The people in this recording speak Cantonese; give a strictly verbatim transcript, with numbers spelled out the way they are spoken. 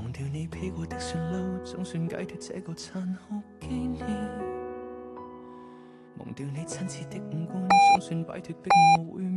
忘掉你披過的旋流，總算解脫這個殘酷紀念。忘掉你親切的五官，總算擺脫逼我會面。